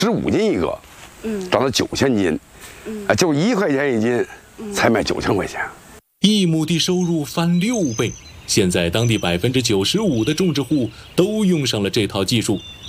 15斤一个，涨到9000斤，就1块钱一斤，才卖9000块钱。 1亩地收入翻6倍。现在当地95%的种植户都用上了这套技术，